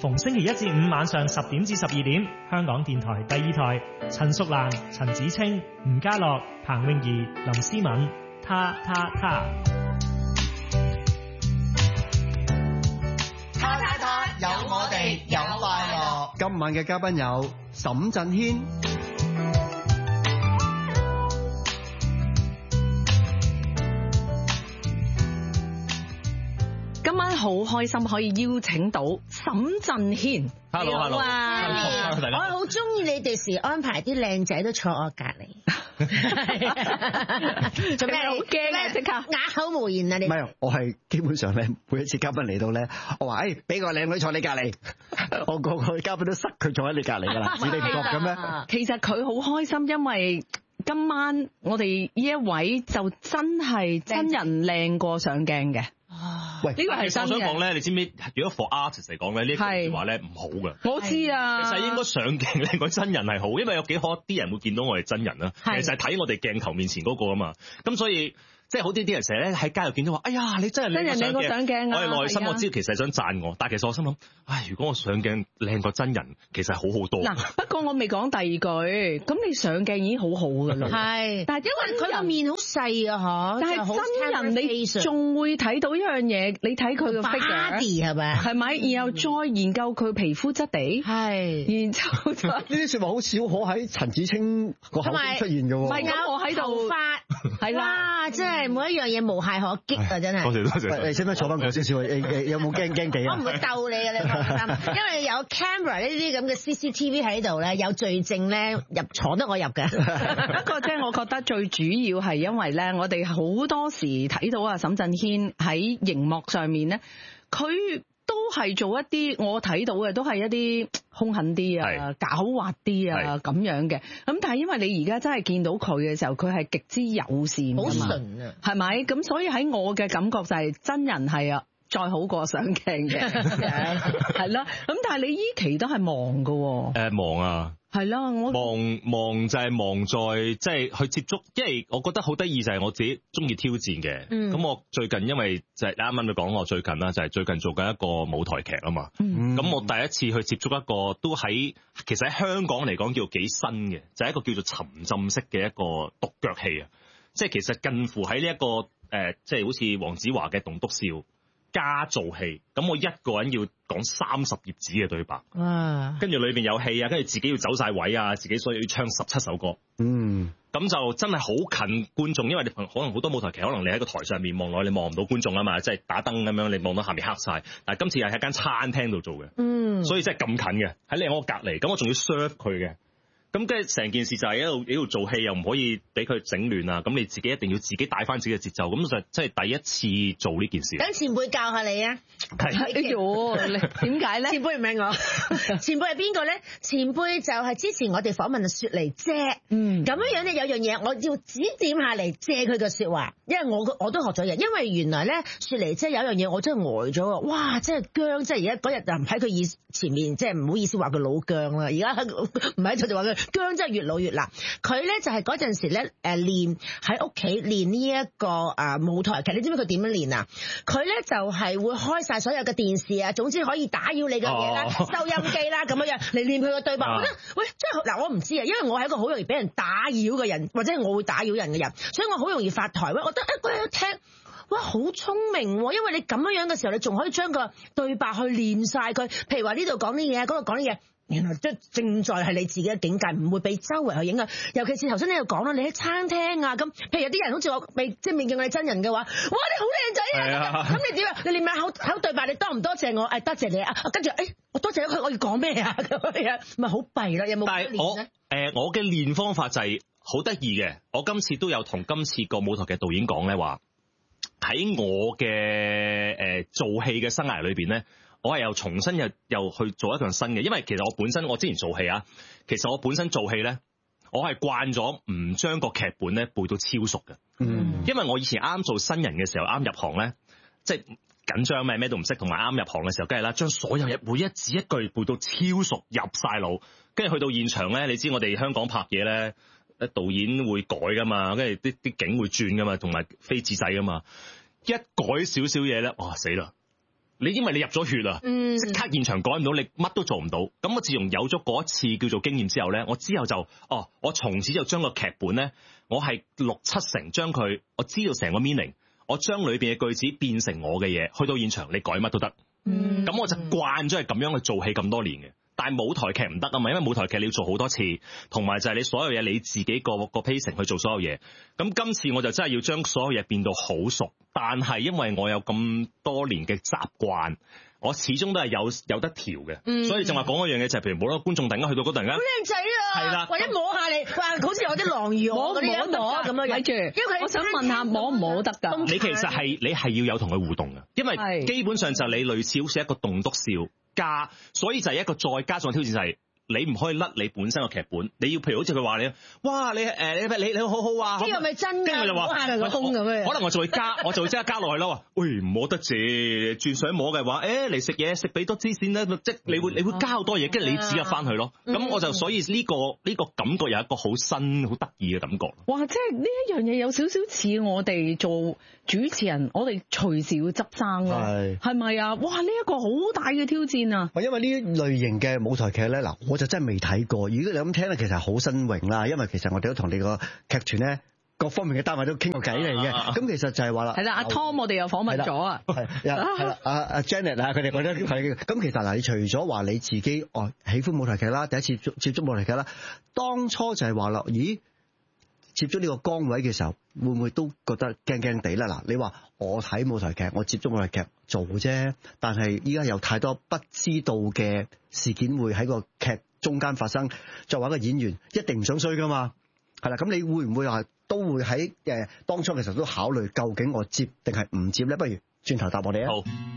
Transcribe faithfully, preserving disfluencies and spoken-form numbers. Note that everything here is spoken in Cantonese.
逢星期一至五晚上十點至十二點，香港電台第二台，陳淑蘭、陳子清、吳家樂、彭詠儀、林思敏，他他他， 他他他，有我哋有快樂。 今晚嘅嘉賓有沈振軒。 今晚好開心可以邀請到沈振軒。 Hello Hello， 我好中意你哋時安排啲靚仔都坐我隔離。做咩好驚啊？即刻啞口無言啊！你唔係，我係基本上咧，每一次嘉賓嚟到咧，我話誒，俾個靚女坐你隔離，我個個嘉賓都塞佢坐喺你隔離㗎啦，你唔覺嘅咩？ 其實佢好開心，因為今晚我哋呢一位就真係真人靚過上鏡嘅。 喂， 呢個係真嘅。 我想講咧，你知唔知？如果 for artist 嚟講咧，呢句話咧唔好㗎。 我知啊。 其實應該上鏡靚過真人係好，因為有幾可啲人會見到我哋真人啦。其實係睇我哋鏡頭面前嗰個啊嘛。咁所以。即係好啲啲人成日咧喺街度見到話，哎呀你真係靚過上鏡啊！我係內心我知道其實係想讚我，但係其實我心諗，唉，如果我上鏡靚過真人，其實係好好多。 嗱，不過我未講第二句，咁你上鏡已經好好㗎啦。係，但係因為佢個面好細啊，嗬。但係真人你仲會睇到一樣嘢，你睇佢個 figure 係咪？係咪？然後再研究佢皮膚質地，係。然之後就呢啲説話好少可喺陳子清個口中出現㗎喎。 唔係咁，我喺度發係啦， 即係。每一樣嘢無懈可擊啊！真係。 多謝多謝。 你使唔使坐翻講少少？有冇驚驚地啊？ 我唔會鬥你嘅，你放心。因為有 camera 呢啲咁嘅 C C T V 喺度咧，有罪證咧入坐得我入嘅。 不過即係我覺得最主要係因為咧，我哋好多時睇到啊沈振軒喺熒幕上面咧，佢都係做一啲我睇到嘅，都係一啲兇狠啲啊、狡猾啲啊咁樣嘅。咁但係因為你而家真係見到佢嘅時候，佢係極之友善， 好純啊， 係咪？咁所以喺我嘅感覺就係真人係啊，再好過上鏡嘅，係啦。咁但係你依期都係忙㗎喎。 誒忙啊！ 係啦，我忙忙就係忙在即係去接觸，因為我覺得好得意就係我自己中意挑戰嘅。咁、嗯、我最近因為就係啱啱你講我最近啦，就係最近做緊一個舞台劇啊嘛。咁、嗯、我第一次去接觸一個都喺其實喺香港嚟講叫幾新嘅，就係、是、一個叫做沉浸式嘅一個獨腳戲啊。即係其實近乎喺呢一個誒，即、呃、係、就是、好似黃子華嘅棟篤笑加做戲，咁我一個人要講三十頁紙嘅對白，哇！跟住裏邊有戲啊，跟住自己要走晒位啊，自己所以要唱十七首歌，嗯，咁就真係好近觀眾，因為你可能好多舞台劇，可能你喺個台上面望落，你望唔到觀眾啊嘛，即係打燈咁樣，你望到下面黑晒。但係今次係喺間餐廳度做嘅，嗯，所以真係咁近嘅，喺你我隔離，咁我仲要 serve 佢嘅。咁跟住成件事就係一路一路做戲，又唔可以俾佢整亂啊！咁你自己一定要自己帶翻自己嘅節奏，咁就真係第一次做呢件事。 等前輩教下你啊！ 係，哎呦，點解咧？ 前輩唔係我，前輩係邊個咧？前輩就係之前我哋訪問嘅雪梨姐。嗯，咁樣樣咧有樣嘢我要指點下嚟借佢嘅説話，因為我我都學咗嘢。因為原來咧雪梨姐有樣嘢我真係呆咗啊！哇！真係僵，即係而家嗰日就唔喺佢意前面，即係唔好意思話佢老僵啦。而家唔喺度就話佢。姜真係越老越辣，佢咧就係嗰陣時咧誒練喺屋企練呢一個啊舞台劇，你知唔知佢點樣練啊？佢咧就係會開晒所有嘅電視啊，總之可以打擾你嘅嘢啦，收、哦、音機啦咁樣樣嚟練佢嘅對白。我覺得喂，真係嗱，我唔知啊，因為我係一個好容易俾人打擾嘅人，或者係我會打擾人嘅人，所以我好容易發台喂，我覺得誒嗰日聽。哇，好聰明喎！因為你咁樣樣嘅時候，你仲可以將個對白去練晒佢。譬如話呢度講啲嘢，嗰度講啲嘢，原來即係正在係你自己嘅境界，唔會俾周圍去影響。尤其是頭先你又講啦，你喺餐廳啊咁，譬如有啲人好似我未即係未見過你真人嘅話，哇，你好靚仔啊！咁你點啊？你練埋口口對白，你多唔多謝我？誒，多謝你啊！跟住誒，我多謝佢，我要講咩啊？咁樣咪好弊咯？有冇？ 但係我誒、呃，我嘅練方法就係好得意嘅。我今次都有同今次個舞台嘅導演講咧話。喺我嘅誒、呃、做戲嘅生涯裏邊咧，我係又重新又又去做一樣新嘅，因為其實我本身我之前做戲啊，其實我本身做戲咧，我係慣咗唔將個劇本咧背到超熟嘅，嗯，因為我以前啱做新人嘅時候，啱入行咧，即係緊張咩咩都唔識，同埋啱入行嘅時候，梗係啦，將所有嘢每一字一句背到超熟入晒腦，跟住去到現場咧，你知我哋香港拍嘢咧。誒導演會改噶嘛，跟住啲啲景會轉噶嘛，同埋飛紙仔噶嘛，一改少少嘢咧，哇死啦！ 你因為你入咗血啊，即、嗯、刻現場改唔到，你乜都做唔到。咁我自從有咗嗰一次叫做經驗之後咧，我之後就哦，我從此就將個劇本咧，我係六七成將佢，我知道成個 meaning，我將裏邊嘅句子變成我嘅嘢，去到現場你改乜都得。咁、嗯、我就慣咗係咁樣去做戲咁多年嘅。但係舞台劇唔得啊嘛，因為舞台劇你要做好多次，同埋就係你所有嘢你自己個個 pacing 去做所有嘢。咁今次我就真係要將所有嘢變到好熟，但係因為我有咁多年嘅習慣，我始終都係有有得調嘅。嗯、所以就話講一樣嘢就係、是，譬如冇多觀眾突然間去到嗰突然間， 好靚仔啊，係啦，或者摸下你，哇，好似有啲狼魚我嗰啲摸咁樣，睇住。因為我想問下摸唔摸得㗎？ 你其實係你係要有同佢互動嘅，因為基本上就你類似好似一個棟篤笑。加，所以就係一個再加上嘅挑戰就係、是、你唔可以甩你本身個劇本，你要譬如好似佢話你，哇你誒你你你好好啊， 呢個咪真㗎，摸下佢個胸咁樣， 可能我就會加，我就會即刻加落去咯。喂，唔摸得字，轉想摸嘅話，誒嚟食嘢食俾多支先啦，即係你會你會加好多嘢，跟住你自己翻去咯。咁、嗯、我就所以呢、這個呢、這個感覺有一個好新好得意嘅感覺。 哇！即係呢一樣嘢有少少似我哋做主持人，我哋隨時要執生咯，係係咪啊？哇！呢、這、一個好大嘅挑戰啊！ 因為呢一類型嘅舞台劇咧，嗱我就真係未睇過。如果你咁聽咧，其實好新穎啦。因為其實我哋都同你個劇團咧各方面嘅單位都傾過偈嚟嘅。咁、啊、其實就係話啦， 係啦，阿 Tom 我哋又訪問咗啊， 係係啦，阿阿 Janet 啊，佢哋覺得係咁。其實嗱，你除咗話你自己哦喜歡舞台劇啦，第一次接觸舞台劇啦，當初就係話啦，咦？接觸呢個崗位嘅時候，會唔會都覺得驚驚地咧？嗱，你話我睇舞台劇，我接觸舞台劇做啫，但係依家有太多不知道嘅事件會喺個劇中間發生。作為一個演員，一定唔想衰噶嘛，係啦。咁你會唔會話都會喺誒當初嘅時候都考慮究竟我接定係唔接咧？不如轉頭答我哋啊！好。